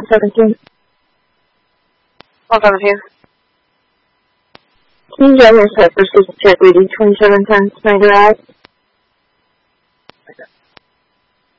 17. 17. Can you drive your site for 67 reading 27 times to my garage?